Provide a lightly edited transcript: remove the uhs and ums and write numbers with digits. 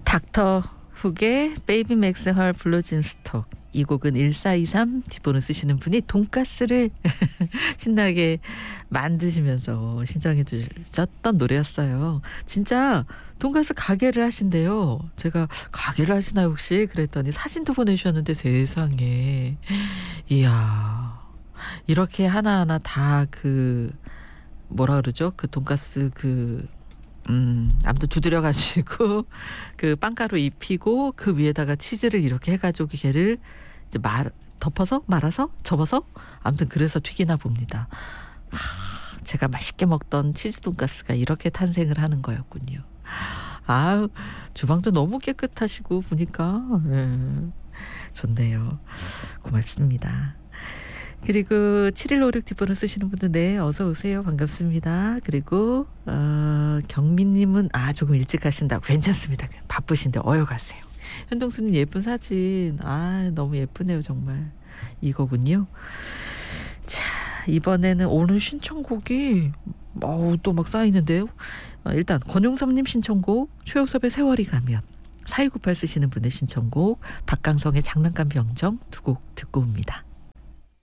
닥터 훅의 베이비 맥스 헐 블루진 스톡. 이 곡은 1423 뒷번호 쓰시는 분이 돈가스를 신나게 만드시면서 신청해 주셨던 노래였어요. 진짜 돈가스 가게를 하신대요. 제가 가게를 하시나요 혹시? 그랬더니 사진도 보내주셨는데 세상에. 이야, 이렇게 하나하나 다 그 뭐라 그러죠? 그 돈가스 아무튼 두드려가지고 그 빵가루 입히고 그 위에다가 치즈를 이렇게 해가지고 걔를 이제 덮어서 말아서 접어서 아무튼 그래서 튀기나 봅니다. 제가 맛있게 먹던 치즈 돈가스가 이렇게 탄생을 하는 거였군요. 아유, 주방도 너무 깨끗하시고 보니까 좋네요. 고맙습니다. 그리고 7156 뒷번호 쓰시는 분들 네 어서 오세요. 반갑습니다. 그리고 경민님은 조금 일찍 가신다고. 괜찮습니다. 바쁘신데 어여 가세요. 현동수님 예쁜 사진 너무 예쁘네요. 정말 이거군요. 자, 이번에는 오늘 신청곡이 또 막 쌓이는데요. 일단 권용섭님 신청곡 최우섭의 세월이 가면, 4298 쓰시는 분의 신청곡 박강성의 장난감 병정 두 곡 듣고 옵니다.